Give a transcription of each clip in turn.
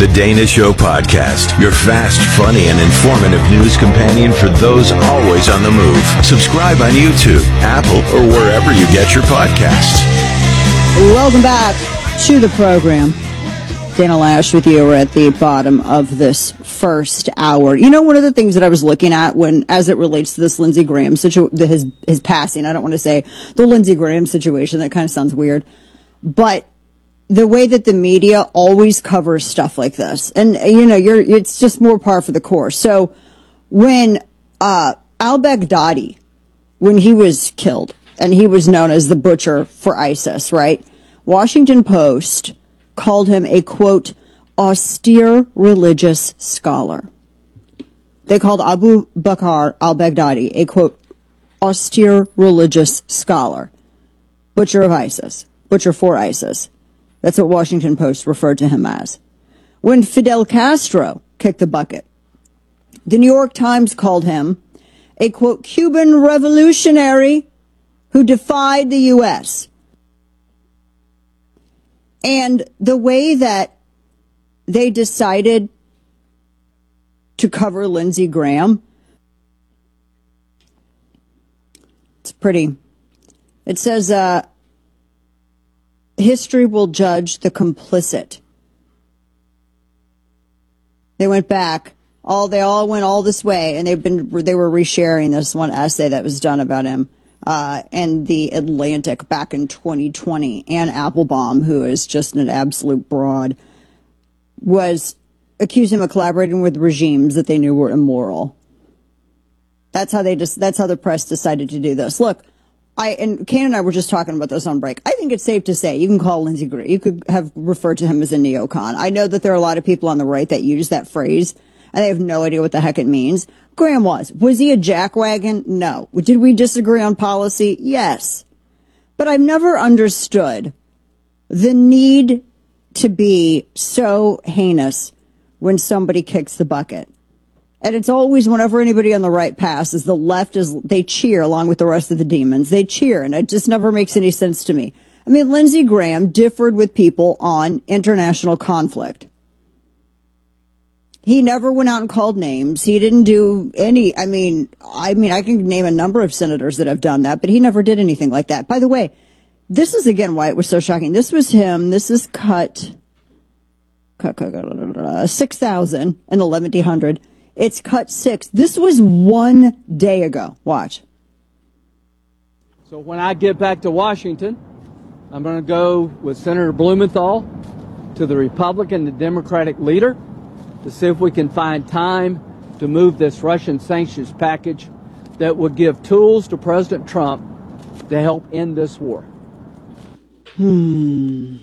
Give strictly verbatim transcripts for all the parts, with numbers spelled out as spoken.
The Dana Show Podcast, your fast, funny, and informative news companion for those always on the move. Subscribe on YouTube, Apple, or wherever you get your podcasts. Welcome back to the program. Dana Loesch with you. We're at the bottom of this first hour. You know, one of the things that I was looking at when, as it relates to this Lindsey Graham situation, his, his passing, I don't want to say the Lindsey Graham situation, that kind of sounds weird, but the way that the media always covers stuff like this. And, you know, you're, it's just more par for the course. So when, uh, al-Baghdadi, when he was killed and he was known as the butcher for ISIS, right? Washington Post called him a, quote, austere religious scholar. They called Abu Bakr al-Baghdadi a, quote, austere religious scholar. Butcher of ISIS. Butcher for ISIS. That's what Washington Post referred to him as. When Fidel Castro kicked the bucket, the New York Times called him a, quote, Cuban revolutionary who defied the U S. And the way that they decided to cover Lindsey Graham, it's pretty. It says, uh, history will judge the complicit. They went back. All they all went all this way, and they've been they were resharing this one essay that was done about him uh, in the Atlantic back in twenty twenty. Ann Applebaum, who is just an absolute broad, was accused him of collaborating with regimes that they knew were immoral. That's how they just. That's how the press decided to do this. Look. I and Kane and I were just talking about this on break. I think it's safe to say you can call Lindsey Graham. You could have referred to him as a neocon. I know that there are a lot of people on the right that use that phrase, and they have no idea what the heck it means. Graham was. Was he a jackwagon? No. Did we disagree on policy? Yes. But I've never understood the need to be so heinous when somebody kicks the bucket. And it's always whenever anybody on the right passes, the left is, they cheer along with the rest of the demons. They cheer, and it just never makes any sense to me. I mean, Lindsey Graham differed with people on international conflict. He never went out and called names. He didn't do any, I mean, I mean, I can name a number of senators that have done that, but he never did anything like that. By the way, this is again why it was so shocking. This was him. This is cut, cut, cut, cut, cut, cut six thousand and eleven hundred. It's cut six. This was one day ago. Watch. So when I get back to Washington, I'm going to go with Senator Blumenthal to the Republican and Democratic leader to see if we can find time to move this Russian sanctions package that would give tools to President Trump to help end this war. Hmm.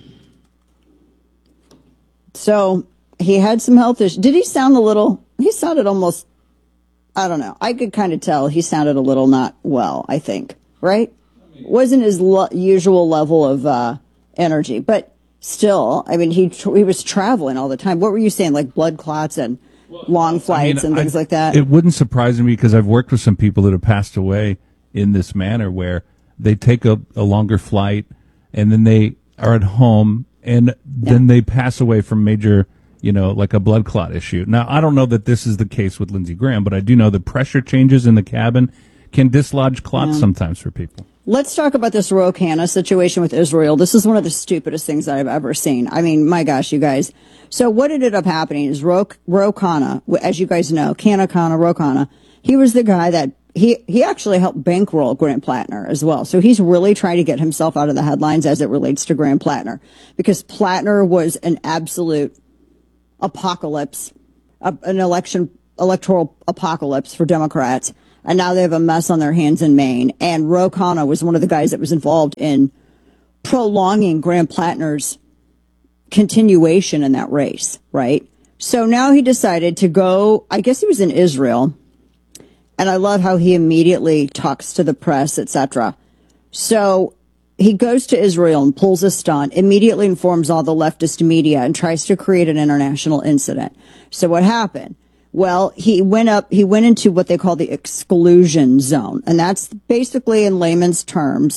So he had some health issues. Did he sound a little... He sounded almost, I don't know. I could kind of tell he sounded a little not well, I think. Right? Wasn't his lo- usual level of uh, energy. But still, I mean, he he was traveling all the time. What were you saying? Like blood clots and long flights I mean, and things I, like that? It wouldn't surprise me because I've worked with some people that have passed away in this manner where they take a, a longer flight and then they are at home and yeah. then they pass away from major... you know, like a blood clot issue. Now, I don't know that this is the case with Lindsey Graham, but I do know the pressure changes in the cabin can dislodge clots yeah. sometimes for people. Let's talk about this Ro Khanna situation with Israel. This is one of the stupidest things that I've ever seen. I mean, my gosh, you guys. So what ended up happening is Ro, Ro Khanna, as you guys know, Kanna Khanna, Ro Khanna, he was the guy that he, he actually helped bankroll Grant Plattner as well. So he's really trying to get himself out of the headlines as it relates to Grant Plattner, because Plattner was an absolute apocalypse, uh, an election, electoral apocalypse for Democrats. And now they have a mess on their hands in Maine. And Ro Khanna was one of the guys that was involved in prolonging Grant Plattner's continuation in that race, right? So now he decided to go, I guess he was in Israel. And I love how he immediately talks to the press, et cetera. So he goes to Israel and pulls a stunt, immediately informs all the leftist media and tries to create an international incident. So what happened? Well, he went up, he went into what they call the exclusion zone. And that's basically, in layman's terms,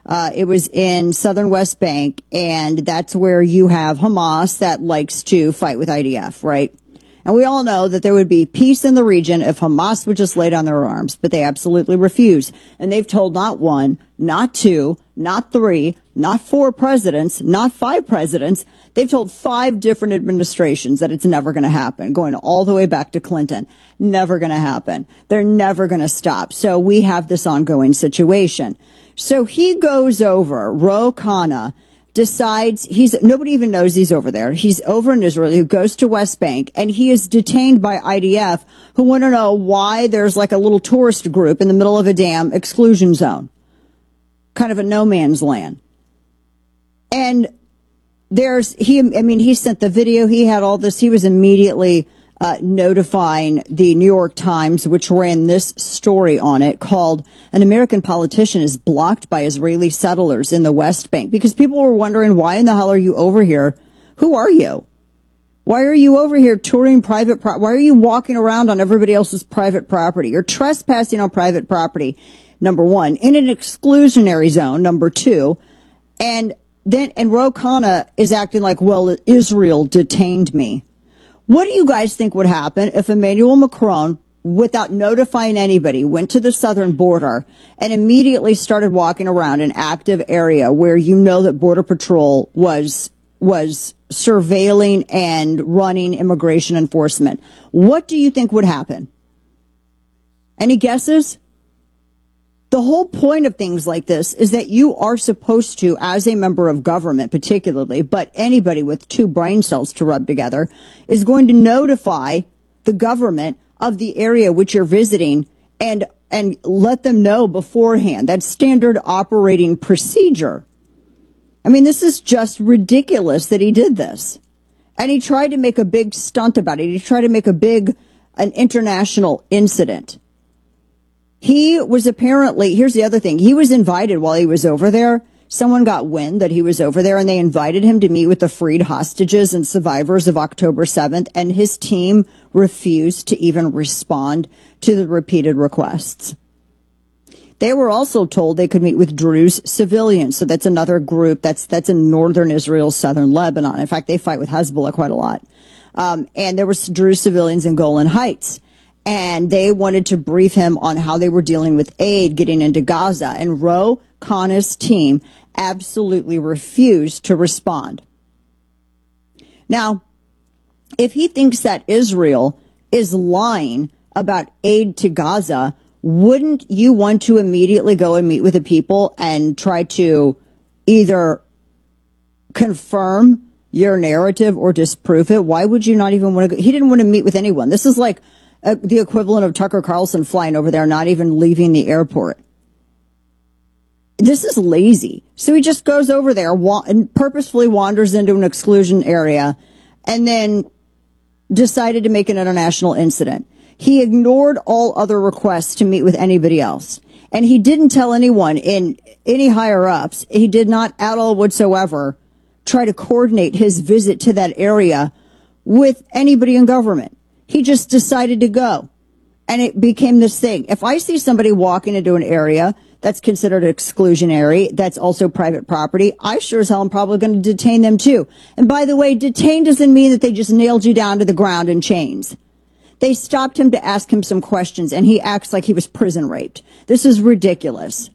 Uh, it was in southern West Bank, and that's where you have Hamas that likes to fight with I D F, right? And we all know that there would be peace in the region if Hamas would just lay down their arms, but they absolutely refuse. And they've told not one, not two, not three, not four presidents, not five presidents. They've told five different administrations that it's never going to happen, going all the way back to Clinton. Never going to happen. They're never going to stop. So we have this ongoing situation. So he goes over, Ro Khanna decides he's, nobody even knows he's over there. He's over in Israel. He goes to West Bank, and he is detained by I D F, who want to know why there's like a little tourist group in the middle of a damn exclusion zone. Kind of a no man's land. And there's, he, I mean, he sent the video, he had all this, he was immediately Uh, notifying the New York Times, which ran this story on it called "An American Politician is Blocked by Israeli Settlers in the West Bank," because people were wondering, why in the hell are you over here? Who are you? Why are you over here touring private pro- Why are you walking around on everybody else's private property? You're trespassing on private property, number one, in an exclusionary zone, number two, and then, and Ro Khanna is acting like, well, Israel detained me. What do you guys think would happen if Emmanuel Macron, without notifying anybody, went to the southern border and immediately started walking around an active area where you know that Border Patrol was was surveilling and running immigration enforcement? What do you think would happen? Any guesses? The whole point of things like this is that you are supposed to, as a member of government particularly, but anybody with two brain cells to rub together, is going to notify the government of the area which you're visiting and and let them know beforehand. That's standard operating procedure. I mean, this is just ridiculous that he did this. And he tried to make a big stunt about it. He tried to make a big, an international incident. He was apparently, here's the other thing, he was invited while he was over there. Someone got wind that he was over there, and they invited him to meet with the freed hostages and survivors of October seventh, and his team refused to even respond to the repeated requests. They were also told they could meet with Druze civilians, so that's another group that's that's in northern Israel, southern Lebanon. In fact, they fight with Hezbollah quite a lot. Um, and there were Druze civilians in Golan Heights. And they wanted to brief him on how they were dealing with aid getting into Gaza. And Ro Khanna's team absolutely refused to respond. Now, if he thinks that Israel is lying about aid to Gaza, wouldn't you want to immediately go and meet with the people and try to either confirm your narrative or disprove it? Why would you not even want to go? He didn't want to meet with anyone. This is like Uh, the equivalent of Tucker Carlson flying over there, not even leaving the airport. This is lazy. So he just goes over there wa- and purposefully wanders into an exclusion area and then decided to make an international incident. He ignored all other requests to meet with anybody else. And he didn't tell anyone in any higher ups. He did not at all whatsoever try to coordinate his visit to that area with anybody in government. He just decided to go. And it became this thing. If I see somebody walking into an area that's considered exclusionary, that's also private property, I sure as hell am probably going to detain them too. And by the way, detain doesn't mean that they just nailed you down to the ground in chains. They stopped him to ask him some questions, and he acts like he was prison raped. This is ridiculous.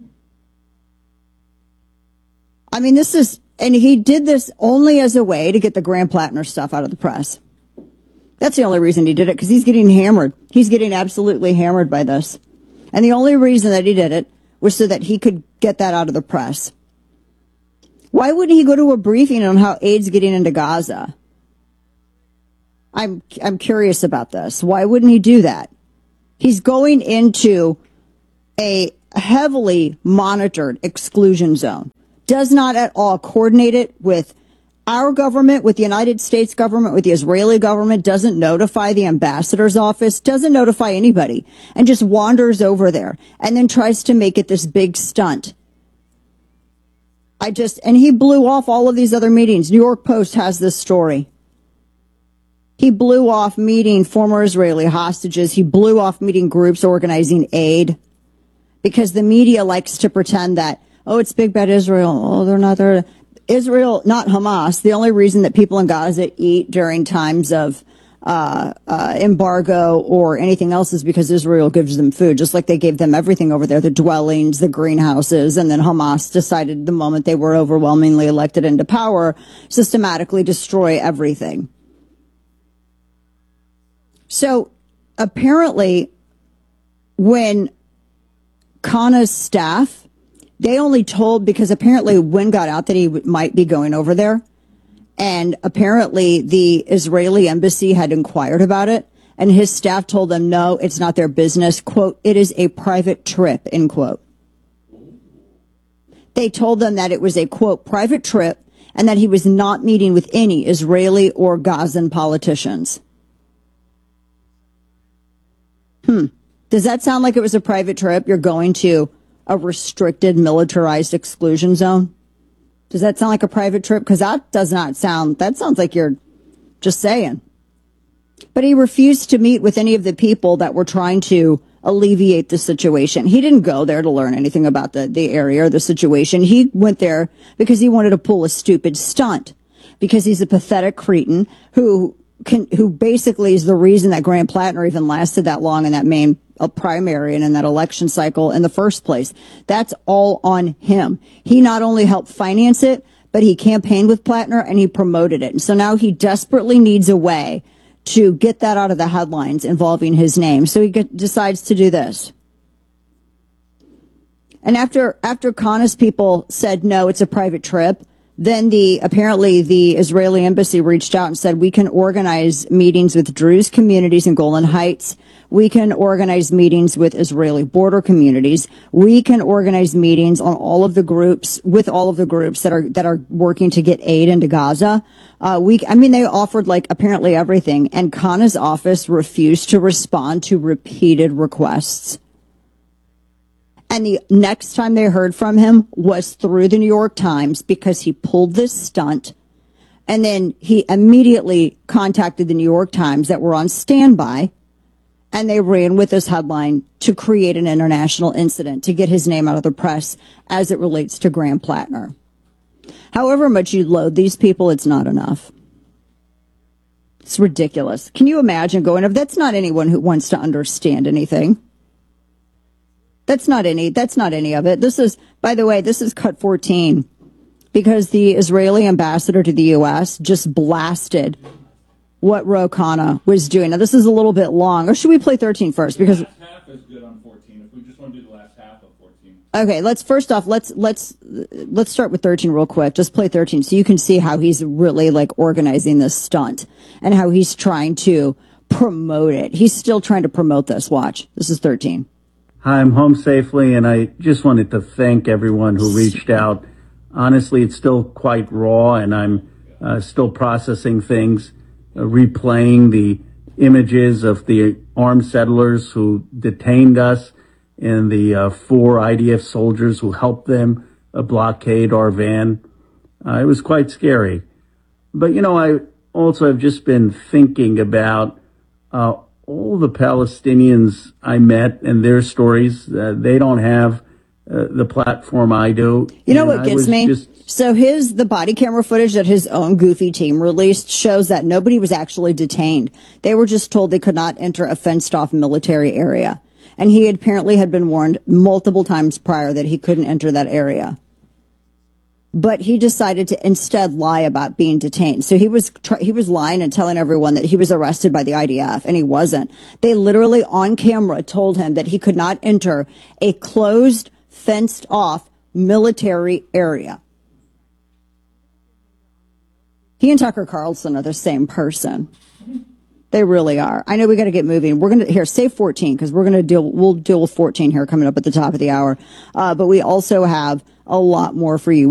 I mean, this is, and he did this only as a way to get the Graham Plattner stuff out of the press. That's the only reason he did it, because he's getting hammered. He's getting absolutely hammered by this. And the only reason that he did it was so that he could get that out of the press. Why wouldn't he go to a briefing on how aid's getting into Gaza? I'm I'm curious about this. Why wouldn't he do that? He's going into a heavily monitored exclusion zone. Does not at all coordinate it with our government, with the United States government, with the Israeli government, doesn't notify the ambassador's office, doesn't notify anybody, and just wanders over there and then tries to make it this big stunt. I just, and he blew off all of these other meetings. New York Post has this story. He blew off meeting former Israeli hostages. He blew off meeting groups organizing aid, because the media likes to pretend that, Oh, it's big bad Israel. Oh, they're not there. Israel, not Hamas. The only reason that people in Gaza eat during times of uh, uh, embargo or anything else is because Israel gives them food, just like they gave them everything over there, the dwellings, the greenhouses, and then Hamas decided the moment they were overwhelmingly elected into power, systematically destroy everything. So apparently when Khan's staff, they only told, because apparently Wynn got out that he w- might be going over there. And apparently the Israeli embassy had inquired about it. And his staff told them, no, it's not their business. Quote, it is a private trip, end quote. They told them that it was a, quote, private trip and that he was not meeting with any Israeli or Gazan politicians. Hmm. Does that sound like it was a private trip? You're going to a restricted militarized exclusion zone? Does that sound like a private trip? Because that does not sound, that sounds like you're just saying. But he refused to meet with any of the people that were trying to alleviate the situation. He didn't go there to learn anything about the, the area or the situation. He went there because he wanted to pull a stupid stunt, because he's a pathetic cretin who can, who basically is the reason that Graham Plattner even lasted that long in that main a primary and in that election cycle in the first place. That's all on him. He not only helped finance it, but he campaigned with Plattner and he promoted it. And so now he desperately needs a way to get that out of the headlines involving his name. So he get, decides to do this. And after, after Khan's people said, no, it's a private trip, then the, apparently the Israeli embassy reached out and said, we can organize meetings with Druze communities in Golan Heights. We can organize meetings with Israeli border communities. We can organize meetings on all of the groups, with all of the groups that are, that are working to get aid into Gaza. Uh, we, I mean, they offered like apparently everything, and Khan's office refused to respond to repeated requests. And the next time they heard from him was through the New York Times, because he pulled this stunt. And then he immediately contacted the New York Times that were on standby. And they ran with this headline to create an international incident to get his name out of the press as it relates to Graham Plattner. However much you load these people, it's not enough. It's ridiculous. Can you imagine going over? That's not anyone who wants to understand anything. That's not any, that's not any of it. This is, by the way, this is cut fourteen, because the Israeli ambassador to the U S just blasted what Ro Khanna was doing. Now, this is a little bit long. Or should we play thirteen first? Because the last half is good on fourteen. If we just want to do the last half of fourteen. Okay, let's first off, let's let's let's start with thirteen real quick. Just play thirteen so you can see how he's really like organizing this stunt and how he's trying to promote it. He's still trying to promote this. Watch. This is thirteen. Hi, I'm home safely, and I just wanted to thank everyone who reached out. Honestly, it's still quite raw, and I'm uh, still processing things, uh, replaying the images of the armed settlers who detained us and the uh, four I D F soldiers who helped them uh, blockade our van. Uh, it was quite scary. But, you know, I also have just been thinking about uh, all the Palestinians I met and their stories. Uh, they don't have uh, the platform I do. You know and what gets me? Just... So his, the body camera footage that his own goofy team released shows that nobody was actually detained. They were just told they could not enter a fenced off military area. And he apparently had been warned multiple times prior that he couldn't enter that area. But he decided to instead lie about being detained. So he was tr- he was lying and telling everyone that he was arrested by the I D F, and he wasn't. They literally on camera told him that he could not enter a closed, fenced-off military area. He and Tucker Carlson are the same person. They really are. I know we got to get moving. We're going to here save fourteen because we're going to deal. We'll deal with fourteen here coming up at the top of the hour. Uh, but we also have a lot more for you.